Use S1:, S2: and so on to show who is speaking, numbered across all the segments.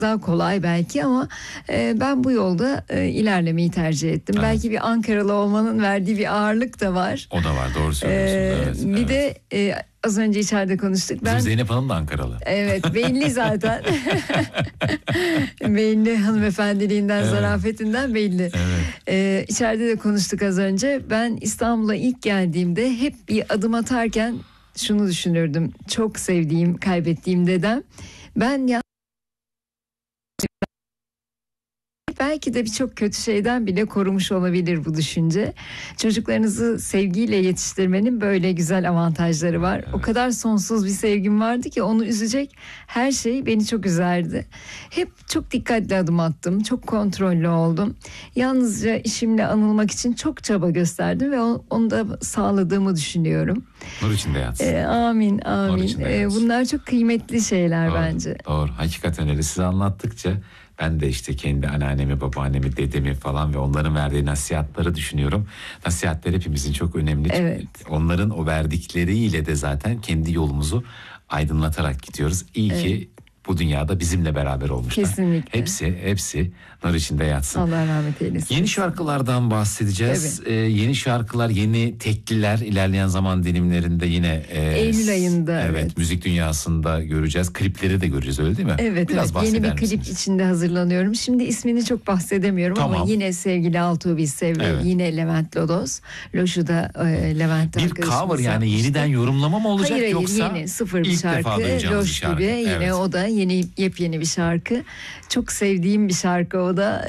S1: daha kolay belki ama ben bu yolda ilerlemeyi tercih ettim.
S2: Evet.
S1: Belki bir Ankaralı olmanın verdiği bir ağırlık da var.
S2: O da var, doğru söylüyorsunuz. Evet,
S1: Bir de az önce içeride konuştuk.
S2: Bizim Zeynep Hanım da Ankaralı.
S1: Evet, belli zaten. Belli, hanımefendiliğinden, zarafetinden belli.
S2: Evet.
S1: İçeride de konuştuk az önce. Ben İstanbul'a ilk geldiğimde hep bir adım atarken şunu düşünürdüm. Çok sevdiğim, kaybettiğim dedem. Ben ya belki de birçok kötü şeyden bile korumuş olabilir bu düşünce. Çocuklarınızı sevgiyle yetiştirmenin böyle güzel avantajları var.
S2: Evet.
S1: O kadar sonsuz bir sevgim vardı ki onu üzecek her şey beni çok üzerdi. Hep çok dikkatli adım attım, çok kontrollü oldum. Yalnızca işimle anılmak için çok çaba gösterdim ve onu da sağladığımı düşünüyorum.
S2: Nur içinde yatsın.
S1: Amin,
S2: Nur
S1: amin.
S2: içinde yatsın.
S1: Bunlar çok kıymetli şeyler
S2: Doğru,
S1: bence.
S2: doğru. Hakikaten öyle. Size anlattıkça ben de işte kendi anneannemi, babaannemi, dedemi falan ve onların verdiği nasihatları düşünüyorum. Nasihatler hepimizin çok önemli.
S1: Evet.
S2: Onların o verdikleriyle de zaten kendi yolumuzu aydınlatarak gidiyoruz. İyi ki bu dünyada bizimle beraber olmuşlar.
S1: Kesinlikle.
S2: Hepsi nur içinde yatsın.
S1: Allah rahmet eylesin.
S2: Yeni şarkılardan bahsedeceğiz. Yeni şarkılar, yeni tekliler ilerleyen zaman dilimlerinde yine
S1: Eylül ayında.
S2: Evet, müzik dünyasında göreceğiz. Klipleri de göreceğiz, öyle değil mi?
S1: Evet,
S2: Biraz
S1: evet. Yeni bir
S2: bahseder
S1: klip
S2: misiniz?
S1: içinde hazırlanıyorum. Şimdi ismini çok bahsedemiyorum
S2: Tamam.
S1: ama yine sevgili Altuğ Bilsev ve
S2: Evet.
S1: yine Levent Lodos. Loşu da Levent
S2: Bir
S1: arkadaşımız
S2: cover yani
S1: yapmıştı.
S2: yeniden yorumlama mı olacak
S1: Hayır,
S2: yoksa
S1: yeni sıfır bir
S2: ilk defa
S1: şarkı.
S2: duyacağımız bir
S1: Loş
S2: şarkı?
S1: gibi yine
S2: Evet.
S1: o da yepyeni bir şarkı. Çok sevdiğim bir şarkı o da.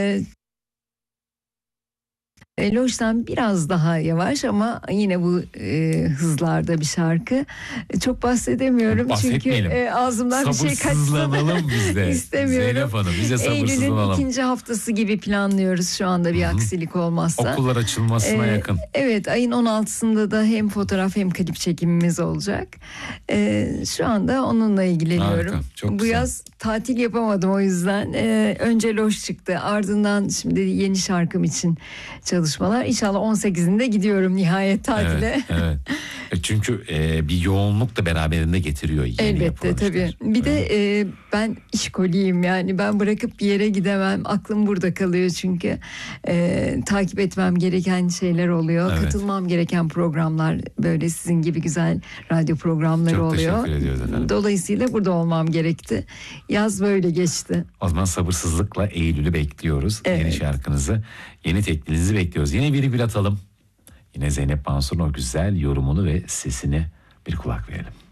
S1: Loş'tan biraz daha yavaş ama yine bu hızlarda bir şarkı. Çok bahsedemiyorum
S2: Bahsetmeyelim.
S1: çünkü ağzımdan bir şey kaçsın
S2: Sabırsızlanalım biz de.
S1: istemiyorum.
S2: Zeynep Hanım, bize
S1: Eylül'ün
S2: sabırsızlanalım.
S1: 2. haftası gibi planlıyoruz şu anda bir aksilik olmazsa.
S2: Okullar açılmasına yakın.
S1: Evet, ayın 16'sında da hem fotoğraf hem klip çekimimiz olacak. Şu anda onunla ilgileniyorum.
S2: Harika, çok
S1: Bu
S2: güzel.
S1: yaz tatil yapamadım o yüzden. Önce Loş çıktı, ardından şimdi yeni şarkım için çalışmalar. İnşallah 18'inde gidiyorum nihayet tatile.
S2: Evet. Çünkü bir yoğunluk da beraberinde getiriyor yeni
S1: Elbette
S2: yapılan
S1: tabii.
S2: işler.
S1: Bir de ben işkoliyim yani ben bırakıp bir yere gidemem. Aklım burada kalıyor çünkü takip etmem gereken şeyler oluyor.
S2: Evet.
S1: Katılmam gereken programlar böyle sizin gibi güzel radyo programları
S2: Çok
S1: oluyor.
S2: teşekkür ediyoruz efendim.
S1: Dolayısıyla burada olmam gerekti. Yaz böyle geçti.
S2: O zaman sabırsızlıkla Eylül'ü bekliyoruz.
S1: Evet.
S2: Yeni şarkınızı, yeni teklinizi bekliyoruz. Yine virgül atalım. Yine Zeynep Mansur'un o güzel yorumunu ve sesini bir kulak verelim.